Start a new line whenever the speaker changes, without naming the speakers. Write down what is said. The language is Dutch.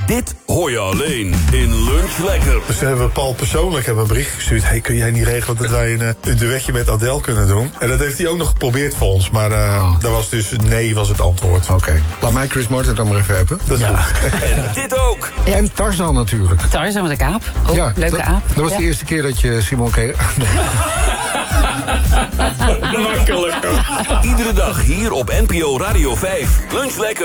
Dit hoor je alleen in Lunch Lekker.
Dus hebben we Paul persoonlijk een bericht gestuurd. Hey, kun jij niet regelen dat wij een duetje met Adele kunnen doen? En dat heeft hij ook nog geprobeerd voor ons. Maar dat was dus nee, was het antwoord.
Oké. Laat mij Chris Martin dan maar even hebben.
Dat is goed.
En dit ook.
Ja.
En Tarzan natuurlijk.
Tarzan met een aap. Oh,
Ja,
leuke aap.
Dat was de eerste keer dat je Simon kreeg.
Iedere dag hier op NPO Radio 5. Lunch Lekker.